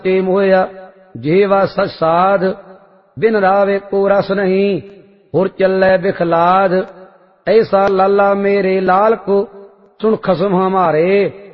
के मोया जेवा सच साध, बिन रावे को रस नहीं हुर चलै बिखलाद। ऐसा लाला मेरे लाल को सुन खसम हमारे,